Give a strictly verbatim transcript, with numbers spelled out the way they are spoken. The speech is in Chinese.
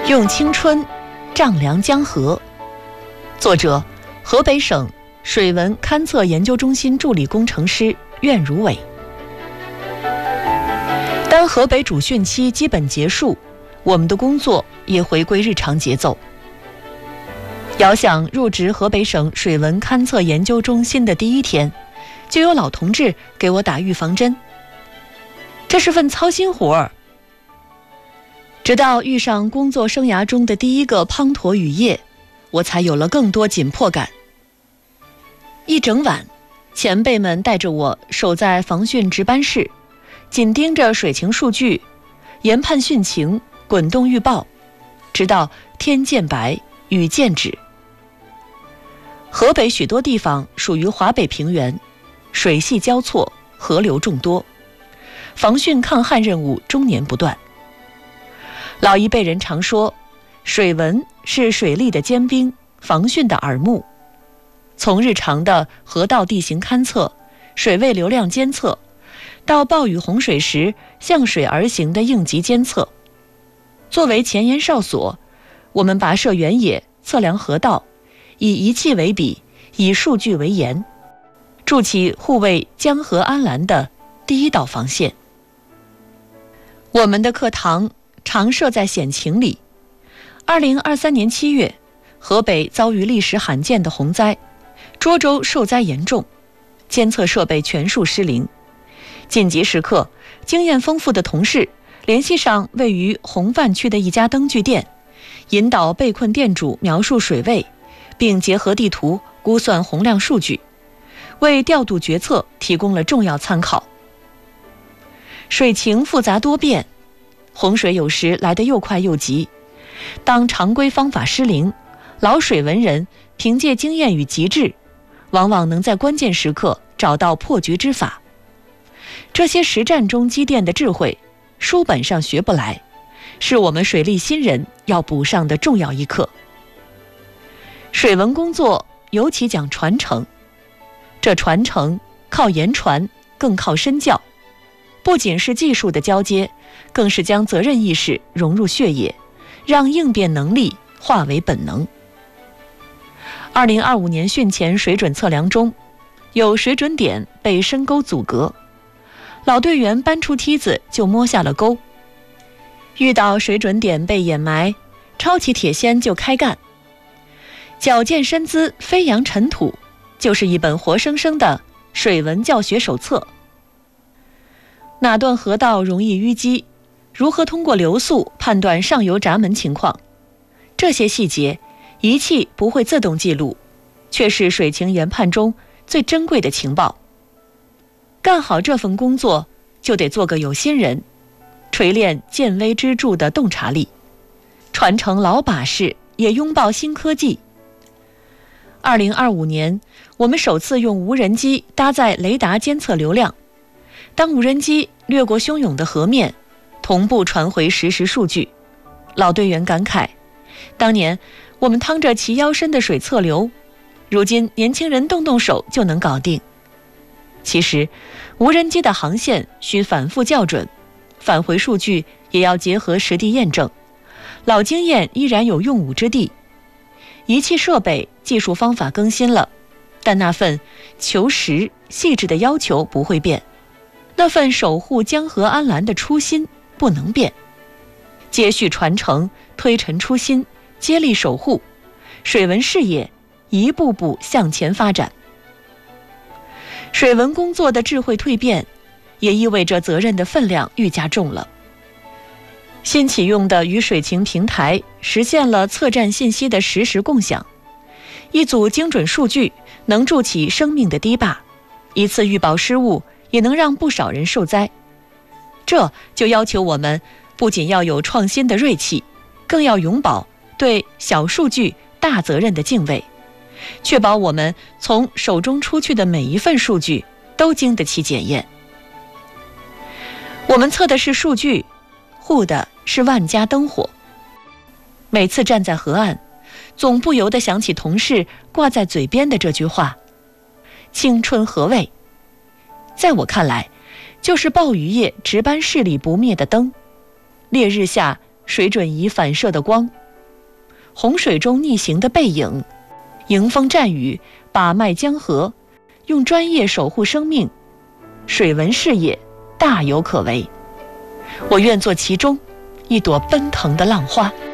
用青春丈量江河。作者：河北省水文勘测研究中心助理工程师苑如伟。当河北主汛期基本结束，我们的工作也回归日常节奏。遥想入职河北省水文勘测研究中心的第一天，就有老同志给我打预防针，这是份操心活儿。直到遇上工作生涯中的第一个滂沱雨夜，我才有了更多紧迫感。一整晚，前辈们带着我守在防汛值班室，紧盯着水情数据，研判汛情，滚动预报，直到天渐白，雨渐止。河北许多地方属于华北平原，水系交错，河流众多，防汛抗旱任务终年不断。老一辈人常说，水文是水利的尖兵，防汛的耳目。从日常的河道地形勘测、水位流量监测，到暴雨洪水时向水而行的应急监测，作为前沿哨所，我们跋涉原野，测量河道，以仪器为笔，以数据为盐，筑起护卫江河安澜的第一道防线。我们的课堂常设在险情里。二零二三年七月，河北遭遇历史罕见的洪灾，涿州受灾严重，监测设备全数失灵。紧急时刻，经验丰富的同事联系上位于洪泛区的一家灯具店，引导被困店主描述水位，并结合地图估算洪量数据，为调度决策提供了重要参考。水情复杂多变，洪水有时来得又快又急，当常规方法失灵，老水文人凭借经验与极致，往往能在关键时刻找到破局之法。这些实战中积淀的智慧，书本上学不来，是我们水利新人要补上的重要一课。水文工作尤其讲传承，这传承靠言传，更靠身教，不仅是技术的交接，更是将责任意识融入血液，让应变能力化为本能。二零二五年汛前水准测量中，有水准点被深沟阻隔，老队员搬出梯子就摸下了沟。遇到水准点被掩埋，抄起铁锨就开干。矫健身姿，飞扬尘土，就是一本活生生的水文教学手册。哪段河道容易淤积，如何通过流速判断上游闸门情况，这些细节仪器不会自动记录，却是水情研判中最珍贵的情报。干好这份工作，就得做个有心人，锤炼见微知著的洞察力，传承老把式，也拥抱新科技。二零二五年，我们首次用无人机搭载雷达监测流量，当无人机掠过汹涌的河面，同步传回实时数据，老队员感慨，当年我们趟着齐腰深的水测流，如今年轻人动动手就能搞定。其实无人机的航线需反复校准，返回数据也要结合实地验证，老经验依然有用武之地。仪器设备技术方法更新了，但那份求实细致的要求不会变，那份守护江河安澜的初心不能变。接续传承，推陈出新，接力守护，水文事业一步步向前发展。水文工作的智慧蜕变，也意味着责任的分量愈加重了。新启用的与水情平台实现了测站信息的实时共享，一组精准数据能筑起生命的堤坝，一次预报失误也能让不少人受灾。这就要求我们不仅要有创新的锐气，更要永葆对小数据大责任的敬畏，确保我们从手中出去的每一份数据都经得起检验。我们测的是数据，护的是万家灯火。每次站在河岸，总不由得想起同事挂在嘴边的这句话：青春何谓？在我看来，就是暴雨夜值班室里不灭的灯，烈日下水准仪反射的光，洪水中逆行的背影，迎风战雨，把脉江河，用专业守护生命，水文事业大有可为。我愿做其中一朵奔腾的浪花。